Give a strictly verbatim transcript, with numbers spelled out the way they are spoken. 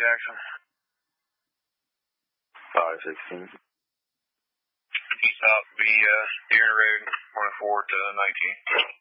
Jackson. five sixteen. East out, be uh, Deer Road, twenty-four to nineteen.